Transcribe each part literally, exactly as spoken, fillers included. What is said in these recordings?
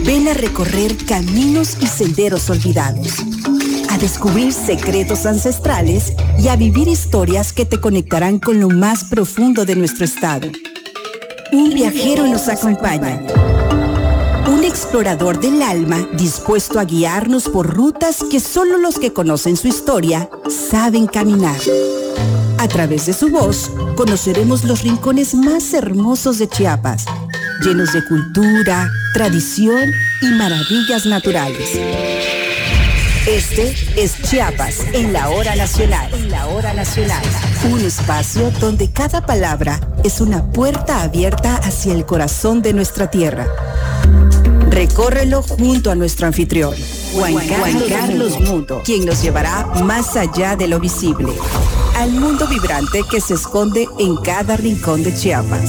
Ven a recorrer caminos y senderos olvidados, a descubrir secretos ancestrales y a vivir historias que te conectarán con lo más profundo de nuestro estado. Un viajero nos acompaña. Un explorador del alma dispuesto a guiarnos por rutas que solo los que conocen su historia saben caminar. A través de su voz, conoceremos los rincones más hermosos de Chiapas, llenos de cultura, tradición y maravillas naturales. Este es Chiapas en la Hora Nacional. En la Hora Nacional. Un espacio donde cada palabra es una puerta abierta hacia el corazón de nuestra tierra. Recórrelo junto a nuestro anfitrión, Juan, Juan Carlos, Carlos Mundo, quien nos llevará más allá de lo visible, al mundo vibrante que se esconde en cada rincón de Chiapas.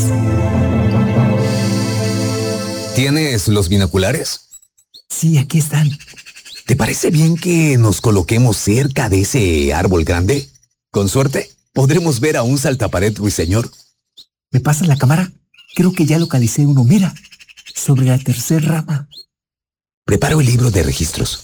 ¿Tienes los binoculares? Sí, aquí están. ¿Te parece bien que nos coloquemos cerca de ese árbol grande? Con suerte, podremos ver a un saltapared ruiseñor. ¿Me pasas la cámara? Creo que ya localicé uno. Mira, sobre la tercera rama. Preparo el libro de registros.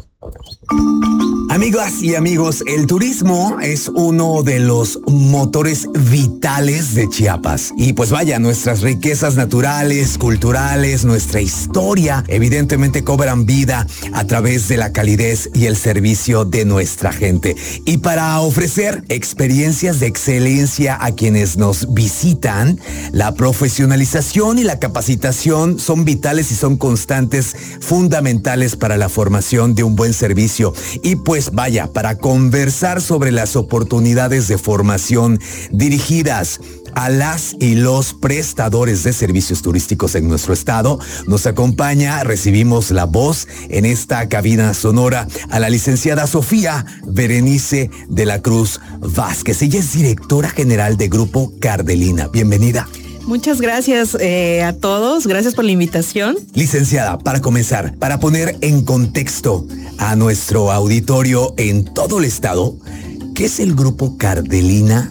Amigas y amigos, el turismo es uno de los motores vitales de Chiapas. Y pues vaya, nuestras riquezas naturales, culturales, nuestra historia, evidentemente cobran vida a través de la calidez y el servicio de nuestra gente. Y para ofrecer experiencias de excelencia a quienes nos visitan, la profesionalización y la capacitación son vitales y son constantes, fundamentales para la formación de un buen servicio. Y pues vaya, para conversar sobre las oportunidades de formación dirigidas a las y los prestadores de servicios turísticos en nuestro estado, nos acompaña, recibimos la voz en esta cabina sonora a la licenciada Sofía Berenice de la Cruz Vázquez. Ella es directora general de Grupo Cardelina. Bienvenida. Muchas gracias eh, a todos, gracias por la invitación. Licenciada, para comenzar, para poner en contexto a nuestro auditorio en todo el estado, ¿qué es el Grupo Cardelina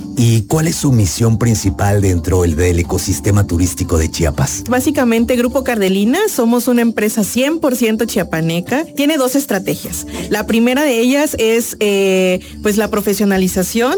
y cuál es su misión principal dentro del ecosistema turístico de Chiapas? Básicamente, Grupo Cardelina somos una empresa cien por ciento chiapaneca. Tiene dos estrategias. La primera de ellas es eh, pues la profesionalización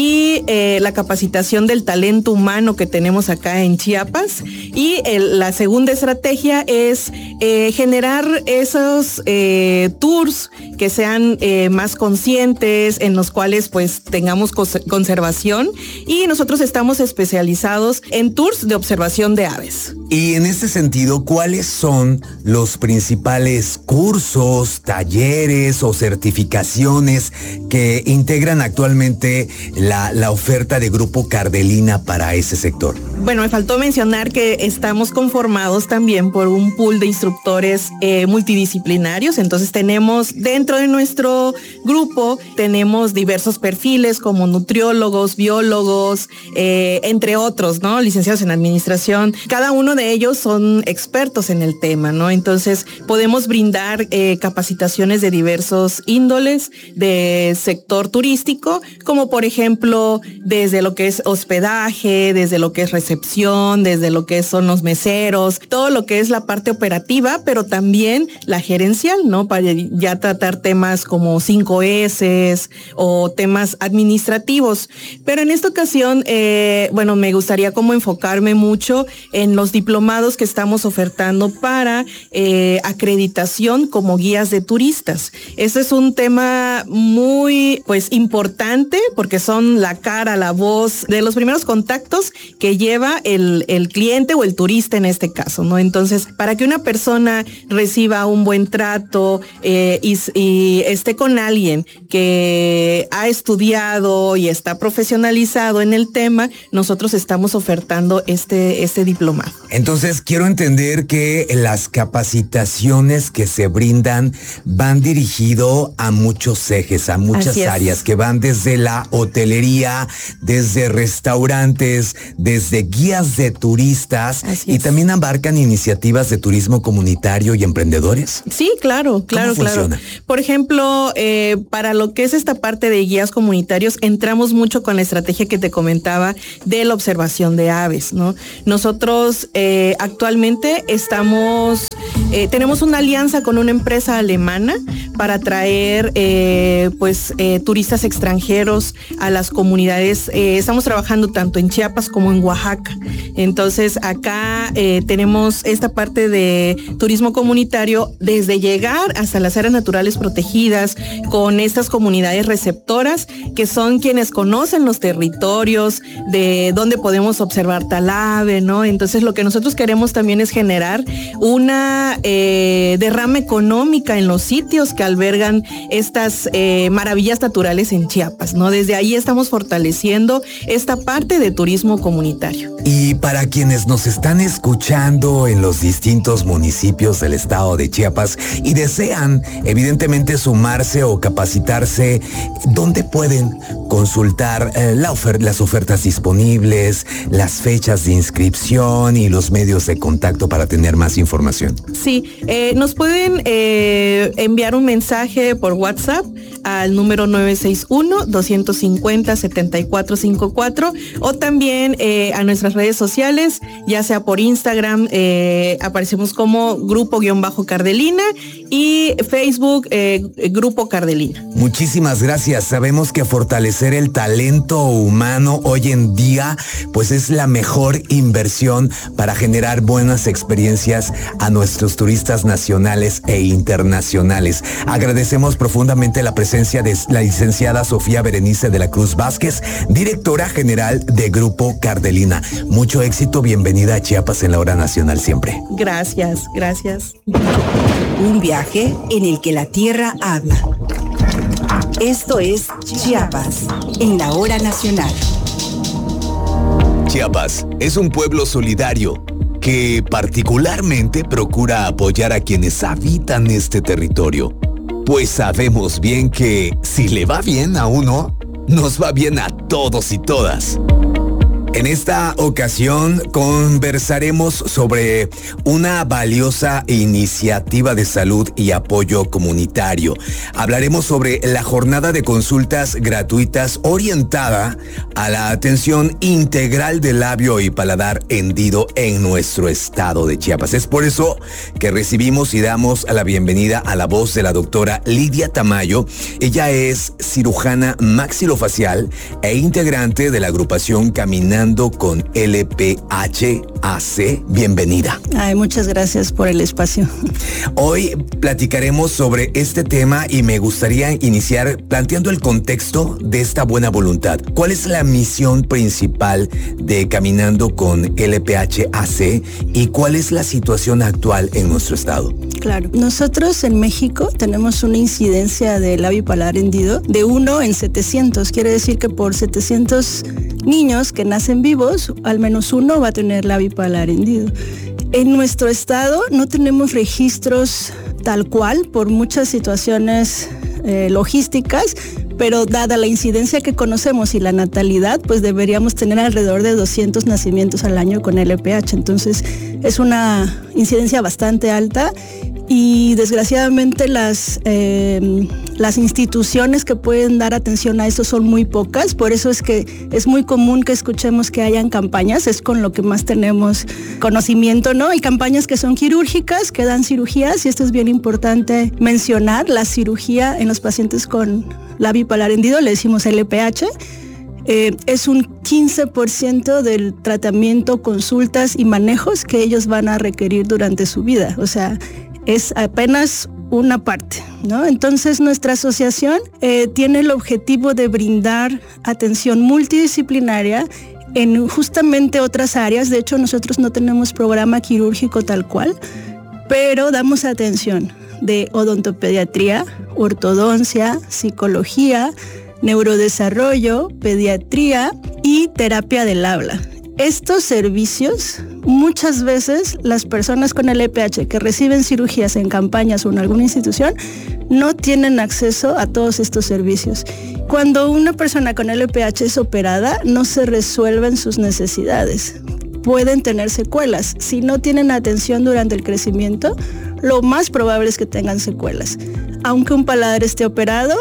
y eh, la capacitación del talento humano que tenemos acá en Chiapas. Y el, la segunda estrategia es eh, generar esos eh, tours que sean eh, más conscientes, en los cuales pues tengamos cos- conservación. Y nosotros estamos especializados en tours de observación de aves. Y en este sentido, ¿cuáles son los principales cursos, talleres o certificaciones que integran actualmente la, la oferta de Grupo Cardelina para ese sector? Bueno, me faltó mencionar que estamos conformados también por un pool de instructores eh, multidisciplinarios. Entonces tenemos dentro de nuestro grupo, tenemos diversos perfiles como nutriólogos, biólogos, eh, entre otros, ¿no? Licenciados en administración. Cada uno de ellos son expertos en el tema, ¿no? Entonces podemos brindar eh, capacitaciones de diversos índoles de sector turístico, como por ejemplo desde lo que es hospedaje, desde lo que es recepción, desde lo que son los meseros, todo lo que es la parte operativa, pero también la gerencial, ¿no? Para ya tratar temas como cinco ese o temas administrativos. Pero en esta ocasión, eh, bueno, me gustaría como enfocarme mucho en los diplomados que estamos ofertando para eh, acreditación como guías de turistas. Este es un tema muy, pues, importante porque son la cara, la voz de los primeros contactos que lleva el, el cliente o el turista en este caso, ¿no? Entonces, para que una persona reciba un buen trato eh, y, y esté con alguien que ha estudiado y está profesionalizado en el tema, nosotros estamos ofertando este, este diplomado. Entonces, quiero entender que las capacitaciones que se brindan van dirigido a muchos ejes, a muchas áreas, que van desde la hotelería, desde restaurantes, desde guías de turistas. Así y es. También abarcan iniciativas de turismo comunitario y emprendedores. Sí, claro, claro, ¿Cómo claro. funciona? Por ejemplo, eh, para lo que es esta parte de guías comunitarios, entramos mucho con la estrategia que te comentaba de la observación de aves, ¿no? Nosotros eh, actualmente estamos eh, tenemos una alianza con una empresa alemana para traer eh, pues eh, turistas extranjeros a las comunidades. Eh, estamos trabajando tanto en Chiapas como en Oaxaca. Entonces acá eh, tenemos esta parte de turismo comunitario desde llegar hasta las áreas naturales protegidas con estas comunidades receptoras que son quienes conocen los territorios de dónde podemos observar tal ave, ¿no? Entonces lo que nosotros queremos también es generar una eh, derrama económica en los sitios que albergan estas eh, maravillas naturales en Chiapas, ¿no? Desde ahí estamos fortaleciendo esta parte de turismo comunitario. Y para quienes nos están escuchando en los distintos municipios del estado de Chiapas y desean evidentemente sumarse o capacitarse, ¿dónde pueden consultar eh, la ofer- las ofertas disponibles, las fechas de inscripción y los medios de contacto para tener más información? Sí, eh, nos pueden eh, enviar un mensaje por WhatsApp al número nueve seis uno, dos cinco cero, siete cuatro cinco cuatro o también eh, a nuestras redes sociales, ya sea por Instagram, eh, aparecemos como Grupo-Cardelina y Facebook eh, Grupo Cardelina. Muchísimas gracias. Sabemos que fortalecer el talento humano hoy en día pues es la mejor inversión para generar buenas experiencias a nuestros turistas nacionales e internacionales. Agradecemos profundamente la presencia de la licenciada Sofía Berenice de la Cruz Vázquez, directora general de Grupo Cardelina. Mucho éxito, bienvenida a Chiapas en la Hora Nacional siempre. Gracias, gracias. Un viaje en el que la tierra habla. Esto es Chiapas en la Hora Nacional. Chiapas es un pueblo solidario que particularmente procura apoyar a quienes habitan este territorio, pues sabemos bien que si le va bien a uno, nos va bien a todos y todas. En esta ocasión conversaremos sobre una valiosa iniciativa de salud y apoyo comunitario. Hablaremos sobre la jornada de consultas gratuitas orientada a la atención integral del labio y paladar hendido en nuestro estado de Chiapas. Es por eso que recibimos y damos la bienvenida a la voz de la doctora Lidia Tamayo. Ella es cirujana maxilofacial e integrante de la agrupación Caminando con L P H A C. Bienvenida. Ay, muchas gracias por el espacio. Hoy platicaremos sobre este tema y me gustaría iniciar planteando el contexto de esta buena voluntad. ¿Cuál es la misión principal de Caminando con L P H A C y cuál es la situación actual en nuestro estado? Claro, nosotros en México tenemos una incidencia de labio y paladar hendido de uno en setecientos. Quiere decir que por setecientos niños que nacen vivos, al menos uno va a tener labio y paladar hendido. En nuestro estado no tenemos registros tal cual por muchas situaciones eh, logísticas, pero dada la incidencia que conocemos y la natalidad, pues deberíamos tener alrededor de doscientos nacimientos al año con L P H. Entonces es una incidencia bastante alta y desgraciadamente las, eh, las instituciones que pueden dar atención a eso son muy pocas. Por eso es que es muy común que escuchemos que hayan campañas, es con lo que más tenemos conocimiento, ¿no? Hay campañas que son quirúrgicas, que dan cirugías, y esto es bien importante mencionar, la cirugía en los pacientes con labio y paladar hendido, le decimos L P H, eh, es un quince por ciento del tratamiento, consultas y manejos que ellos van a requerir durante su vida. O sea, es apenas una parte, ¿no? Entonces nuestra asociación eh, tiene el objetivo de brindar atención multidisciplinaria en justamente otras áreas. De hecho, nosotros no tenemos programa quirúrgico tal cual, pero damos atención de odontopediatría, ortodoncia, psicología, neurodesarrollo, pediatría y terapia del habla. Estos servicios, muchas veces las personas con L P H que reciben cirugías en campañas o en alguna institución no tienen acceso a todos estos servicios. Cuando una persona con L P H es operada, no se resuelven sus necesidades. Pueden tener secuelas. Si no tienen atención durante el crecimiento, lo más probable es que tengan secuelas. Aunque un paladar esté operado,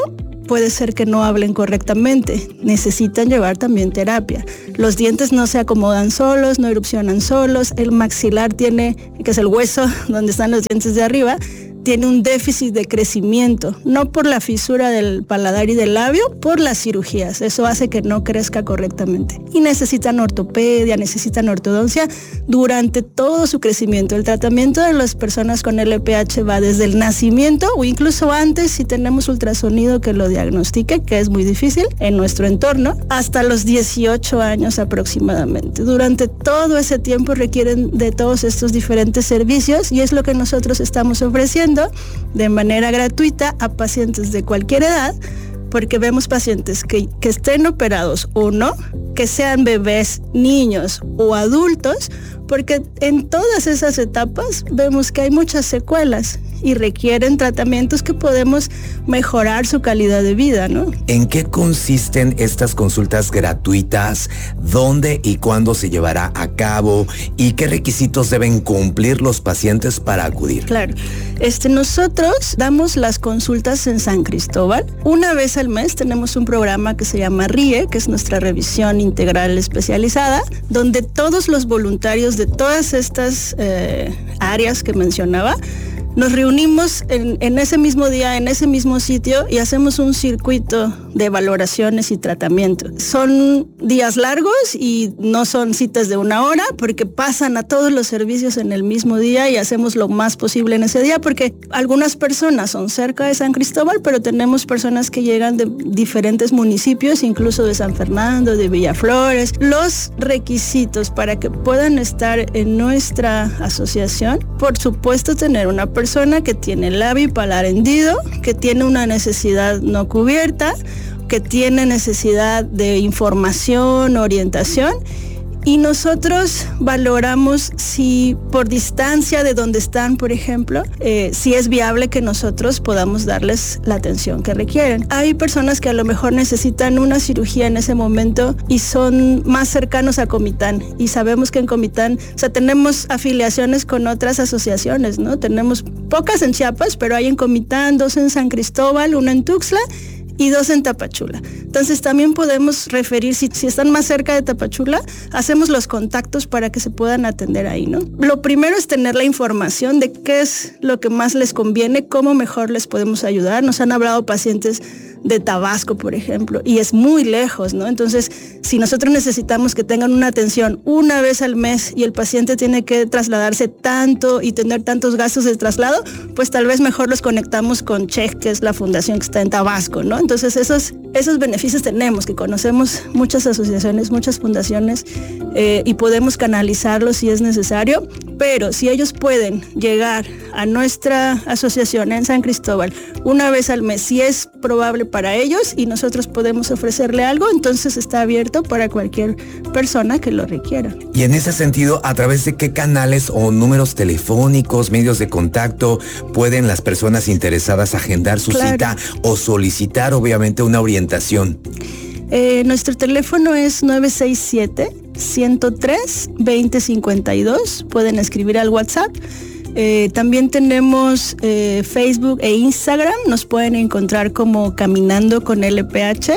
puede ser que no hablen correctamente, necesitan llevar también terapia. Los dientes no se acomodan solos, no erupcionan solos, el maxilar tiene, que es el hueso donde están los dientes de arriba, tiene un déficit de crecimiento, no por la fisura del paladar y del labio, por las cirugías. Eso hace que no crezca correctamente. Y necesitan ortopedia, necesitan ortodoncia durante todo su crecimiento. El tratamiento de las personas con L P H va desde el nacimiento o incluso antes si tenemos ultrasonido que lo diagnostique, que es muy difícil en nuestro entorno, hasta los dieciocho años aproximadamente. Durante todo ese tiempo requieren de todos estos diferentes servicios y es lo que nosotros estamos ofreciendo de manera gratuita a pacientes de cualquier edad, porque vemos pacientes que, que estén operados o no, que sean bebés, niños o adultos, porque en todas esas etapas vemos que hay muchas secuelas y requieren tratamientos que podemos mejorar su calidad de vida, ¿no? ¿En qué consisten estas consultas gratuitas? ¿Dónde y cuándo se llevará a cabo? ¿Y qué requisitos deben cumplir los pacientes para acudir? Claro, este, nosotros damos las consultas en San Cristóbal. Una vez al mes tenemos un programa que se llama R I E, que es nuestra revisión integral especializada, donde todos los voluntarios de todas estas eh, áreas que mencionaba, nos reunimos en, en ese mismo día, en ese mismo sitio y hacemos un circuito de valoraciones y tratamiento. Son días largos y no son citas de una hora porque pasan a todos los servicios en el mismo día y hacemos lo más posible en ese día porque algunas personas son cerca de San Cristóbal, pero tenemos personas que llegan de diferentes municipios, incluso de San Fernando, de Villaflores. Los requisitos para que puedan estar en nuestra asociación, por supuesto, tener una persona persona que tiene labio y paladar hendido, que tiene una necesidad no cubierta, que tiene necesidad de información, orientación, y nosotros valoramos si por distancia de donde están, por ejemplo, eh, si es viable que nosotros podamos darles la atención que requieren. Hay personas que a lo mejor necesitan una cirugía en ese momento y son más cercanos a Comitán, y sabemos que en Comitán, o sea, tenemos afiliaciones con otras asociaciones, ¿no? Tenemos pocas en Chiapas, pero hay en Comitán, dos en San Cristóbal, una en Tuxtla y dos en Tapachula. Entonces también podemos referir, si, si están más cerca de Tapachula, hacemos los contactos para que se puedan atender ahí, ¿no? Lo primero es tener la información de qué es lo que más les conviene, cómo mejor les podemos ayudar. Nos han hablado pacientes de Tabasco, por ejemplo, y es muy lejos, ¿no? Entonces, si nosotros necesitamos que tengan una atención una vez al mes y el paciente tiene que trasladarse tanto y tener tantos gastos de traslado, pues tal vez mejor los conectamos con C H E C, que es la fundación que está en Tabasco, ¿no? Entonces, esos, esos beneficios tenemos, que conocemos muchas asociaciones, muchas fundaciones, eh, y podemos canalizarlos si es necesario, pero si ellos pueden llegar a nuestra asociación en San Cristóbal una vez al mes, si es probable para ellos y nosotros podemos ofrecerle algo, entonces está abierto para cualquier persona que lo requiera. Y en ese sentido, ¿a través de qué canales o números telefónicos, medios de contacto pueden las personas interesadas agendar su claro. cita o solicitar obviamente una orientación? Eh, nuestro teléfono es nueve seis siete, uno cero tres, dos cero cinco dos. Pueden escribir al WhatsApp. Eh, también tenemos eh, Facebook e Instagram. Nos pueden encontrar como Caminando con L P H.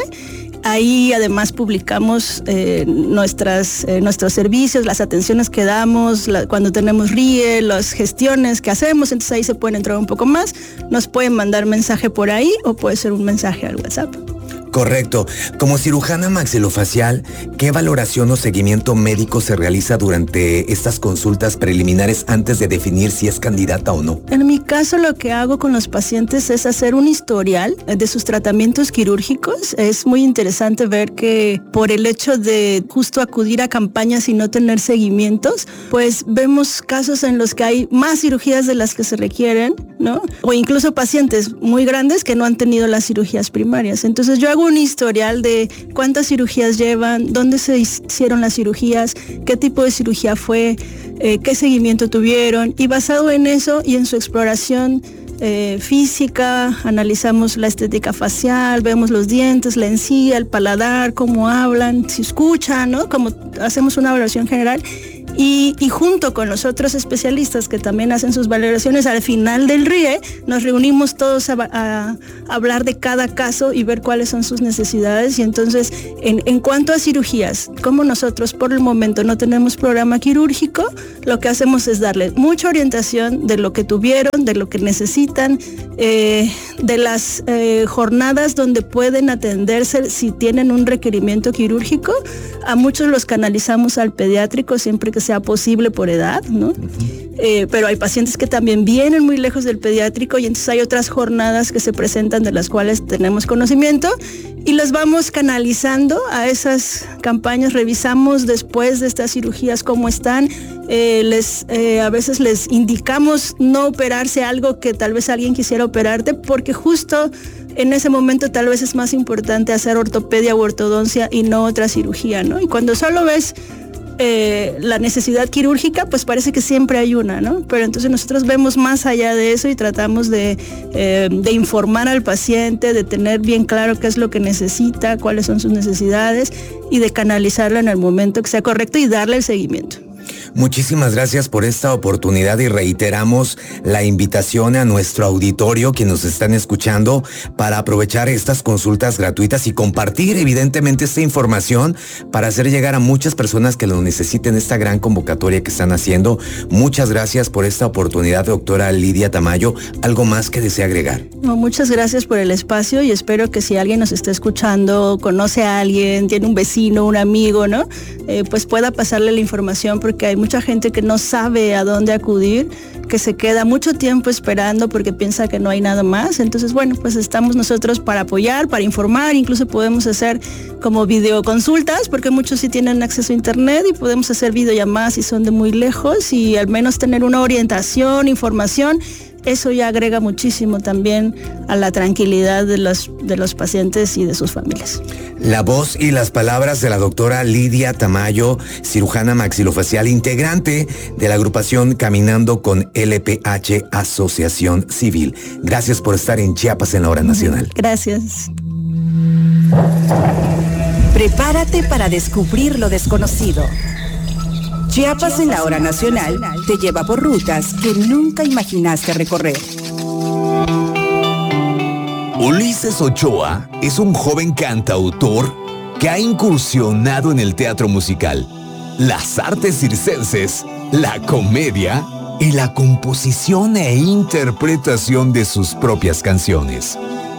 Ahí además publicamos eh, nuestras, eh, nuestros servicios, las atenciones que damos, la, cuando tenemos R I E, las gestiones que hacemos, entonces ahí se pueden entrar un poco más. Nos pueden mandar mensaje por ahí o puede ser un mensaje al WhatsApp. Correcto. Como cirujana maxilofacial, ¿qué valoración o seguimiento médico se realiza durante estas consultas preliminares antes de definir si es candidata o no? En mi caso, lo que hago con los pacientes es hacer un historial de sus tratamientos quirúrgicos. Es muy interesante ver que por el hecho de justo acudir a campañas y no tener seguimientos, pues vemos casos en los que hay más cirugías de las que se requieren, ¿no? O incluso pacientes muy grandes que no han tenido las cirugías primarias. Entonces yo hago un historial de cuántas cirugías llevan, dónde se hicieron las cirugías, qué tipo de cirugía fue, eh, qué seguimiento tuvieron, y basado en eso y en su exploración eh, física, analizamos la estética facial, vemos los dientes, la encía, el paladar, cómo hablan, si escuchan, ¿no? Como hacemos una evaluación general. Y, y junto con los otros especialistas que también hacen sus valoraciones, al final del R I E nos reunimos todos a, a, a hablar de cada caso y ver cuáles son sus necesidades. Y entonces, en, en cuanto a cirugías, como nosotros por el momento no tenemos programa quirúrgico, lo que hacemos es darle mucha orientación de lo que tuvieron, de lo que necesitan, eh, de las eh, jornadas donde pueden atenderse si tienen un requerimiento quirúrgico. A muchos los canalizamos al pediátrico siempre que sea posible por edad, ¿no? Uh-huh. Eh, pero hay pacientes que también vienen muy lejos del pediátrico y entonces hay otras jornadas que se presentan de las cuales tenemos conocimiento y los vamos canalizando a esas campañas. Revisamos después de estas cirugías cómo están, eh, les, eh, a veces les indicamos no operarse algo que tal vez alguien quisiera operarte porque justo en ese momento tal vez es más importante hacer ortopedia u ortodoncia y no otra cirugía, ¿no? Y cuando solo ves Eh, la necesidad quirúrgica, pues parece que siempre hay una, ¿no? Pero entonces nosotros vemos más allá de eso y tratamos de, eh, de informar al paciente, de tener bien claro qué es lo que necesita, cuáles son sus necesidades y de canalizarla en el momento que sea correcto y darle el seguimiento. Muchísimas gracias por esta oportunidad y reiteramos la invitación a nuestro auditorio que nos están escuchando para aprovechar estas consultas gratuitas y compartir evidentemente esta información para hacer llegar a muchas personas que lo necesiten esta gran convocatoria que están haciendo. Muchas gracias por esta oportunidad, doctora Lidia Tamayo. ¿Algo más que desea agregar? No, muchas gracias por el espacio y espero que si alguien nos está escuchando, conoce a alguien, tiene un vecino, un amigo, ¿no? Eh, pues pueda pasarle la información porque hay mucha gente que no sabe a dónde acudir, que se queda mucho tiempo esperando porque piensa que no hay nada más. Entonces, bueno, pues estamos nosotros para apoyar, para informar, incluso podemos hacer como videoconsultas, porque muchos sí tienen acceso a internet y podemos hacer videollamadas si son de muy lejos y al menos tener una orientación, información. Eso ya agrega muchísimo también a la tranquilidad de los, de los pacientes y de sus familias. La voz y las palabras de la doctora Lidia Tamayo, cirujana maxilofacial, integrante de la agrupación Caminando con L P H Asociación Civil. Gracias por estar en Chiapas en la Hora Nacional. Gracias. Prepárate para descubrir lo desconocido. Chiapas en la Hora Nacional te lleva por rutas que nunca imaginaste recorrer. Ulises Ochoa es un joven cantautor que ha incursionado en el teatro musical, las artes circenses, la comedia y la composición e interpretación de sus propias canciones.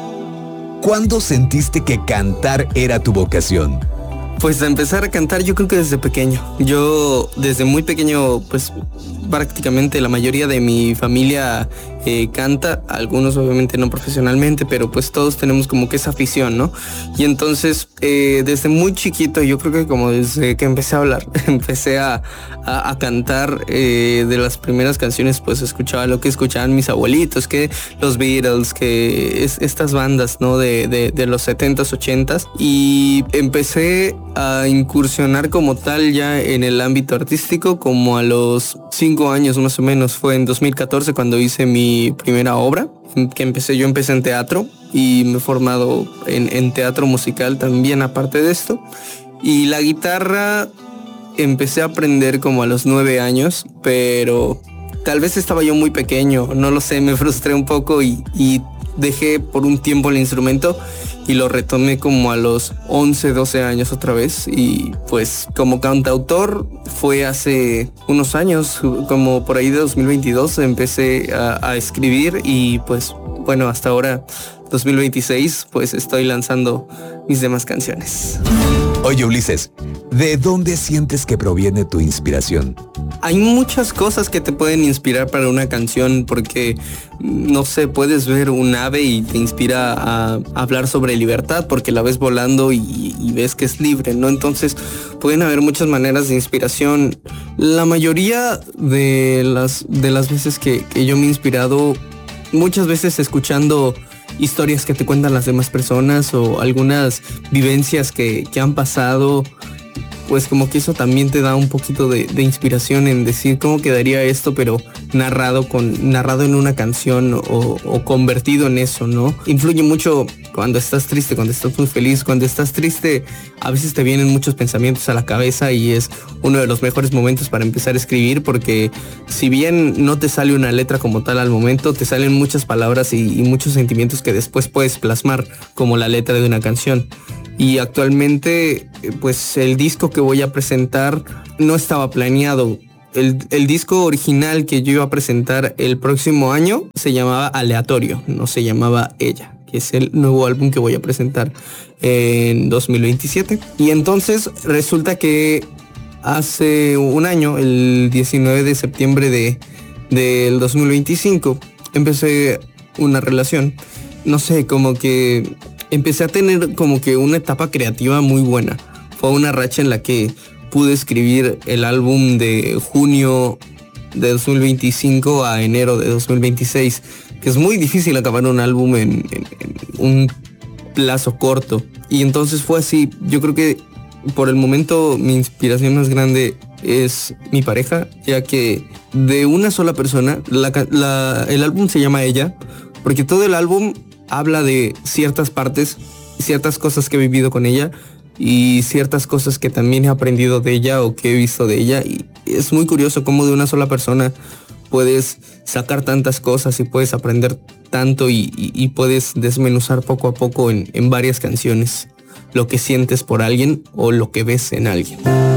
¿Cuándo sentiste que cantar era tu vocación? Pues a empezar a cantar yo creo que desde pequeño. Yo desde muy pequeño, pues prácticamente la mayoría de mi familia eh, canta, algunos obviamente no profesionalmente, pero pues todos tenemos como que esa afición, ¿no? Y entonces eh, desde muy chiquito, yo creo que como desde que empecé a hablar, empecé a, a, a cantar eh, de las primeras canciones, pues escuchaba lo que escuchaban mis abuelitos, que los Beatles, que es, estas bandas, ¿no? De, de, de los setentas, ochentas, y empecé a incursionar como tal ya en el ámbito artístico como a los cinco años más o menos. Fue en dos mil catorce cuando hice mi primera obra, que empecé, yo empecé en teatro y me he formado en, en teatro musical también aparte de esto. Y la guitarra empecé a aprender como a los nueve años, pero tal vez estaba yo muy pequeño, no lo sé, me frustré un poco y, y dejé por un tiempo el instrumento y lo retomé como a los once, doce años otra vez. Y pues como cantautor fue hace unos años, como por ahí de dos mil veintidós empecé a, a escribir y pues bueno, hasta ahora dos mil veintiséis pues estoy lanzando mis demás canciones. Oye Ulises, ¿de dónde sientes que proviene tu inspiración? Hay muchas cosas que te pueden inspirar para una canción porque, no sé, puedes ver un ave y te inspira a hablar sobre libertad porque la ves volando y, y ves que es libre, ¿no? Entonces pueden haber muchas maneras de inspiración. La mayoría de las, de las veces que, que yo me he inspirado, muchas veces escuchando historias que te cuentan las demás personas o algunas vivencias que, que han pasado, pues como que eso también te da un poquito de, de inspiración en decir cómo quedaría esto, pero narrado con narrado en una canción o, o convertido en eso, ¿no? Influye mucho cuando estás triste, cuando estás muy feliz. Cuando estás triste, a veces te vienen muchos pensamientos a la cabeza y es uno de los mejores momentos para empezar a escribir, porque si bien no te sale una letra como tal al momento, te salen muchas palabras y, y muchos sentimientos que después puedes plasmar como la letra de una canción. Y actualmente, pues el disco que voy a presentar no estaba planeado. El, el disco original que yo iba a presentar el próximo año se llamaba Aleatorio, no se llamaba Ella, que es el nuevo álbum que voy a presentar en dos mil veintisiete. Y entonces resulta que hace un año, el diecinueve de septiembre de, del dos mil veinticinco, empecé una relación. No sé, como que empecé a tener como que una etapa creativa muy buena. Fue una racha en la que pude escribir el álbum de junio de dos mil veinticinco a enero de dos mil veintiséis, que es muy difícil acabar un álbum en, en, en un plazo corto. Y entonces fue así. Yo creo que por el momento mi inspiración más grande es mi pareja, ya que de una sola persona, la, la, el álbum se llama Ella, porque todo el álbum habla de ciertas partes, ciertas cosas que he vivido con ella y ciertas cosas que también he aprendido de ella o que he visto de ella. Y es muy curioso cómo de una sola persona puedes sacar tantas cosas y puedes aprender tanto y, y, y puedes desmenuzar poco a poco en, en varias canciones lo que sientes por alguien o lo que ves en alguien.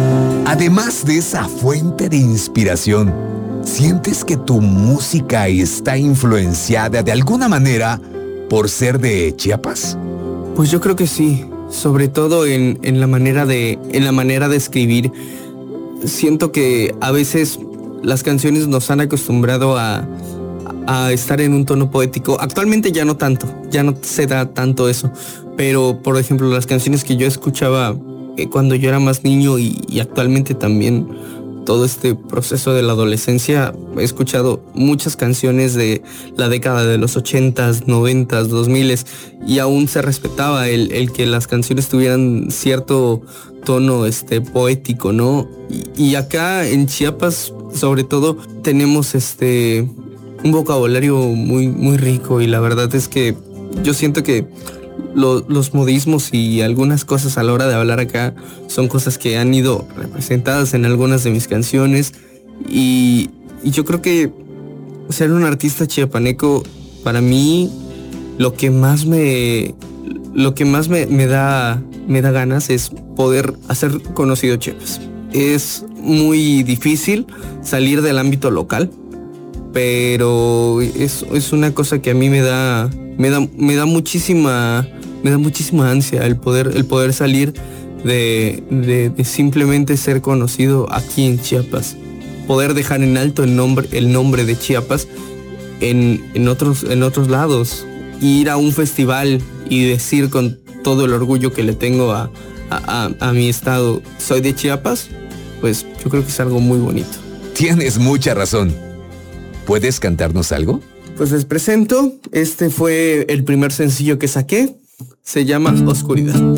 Además de esa fuente de inspiración, ¿sientes que tu música está influenciada de alguna manera por ser de Chiapas? Pues yo creo que sí, sobre todo en, en la manera de en la manera de escribir. Siento que a veces las canciones nos han acostumbrado a, a estar en un tono poético. Actualmente ya no tanto, ya no se da tanto eso. Pero, por ejemplo, las canciones que yo escuchaba eh, cuando yo era más niño y, y actualmente también todo este proceso de la adolescencia, he escuchado muchas canciones de la década de los ochentas, noventas, dos miles, y aún se respetaba el, el que las canciones tuvieran cierto tono este, poético, ¿no? Y, y acá en Chiapas, sobre todo, tenemos este un vocabulario muy, muy rico, y la verdad es que yo siento que Lo, los modismos y algunas cosas a la hora de hablar acá son cosas que han ido representadas en algunas de mis canciones, y, y yo creo que ser un artista chiapaneco, para mí lo que más me lo que más me, me da me da ganas es poder hacer conocido Chiapas. Es muy difícil salir del ámbito local, pero es, es una cosa que a mí me da me da me da muchísima me da muchísima ansia el poder el poder salir de, de, de simplemente ser conocido aquí en Chiapas, poder dejar en alto el nombre el nombre de Chiapas en, en otros en otros lados, ir a un festival y decir con todo el orgullo que le tengo a, a, a, a mi estado, soy de Chiapas. Pues yo creo que es algo muy bonito. Tienes mucha razón. ¿Puedes cantarnos algo? Pues les presento, este fue el primer sencillo que saqué, se llama Oscuridad.